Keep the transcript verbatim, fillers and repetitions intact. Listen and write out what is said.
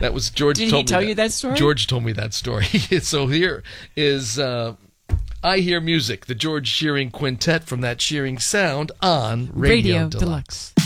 That was George. Did told he tell me that. you that story? George told me that story. So here is uh, I Hear Music, the George Shearing Quintet from that Shearing sound on Radio, Radio Deluxe. Deluxe.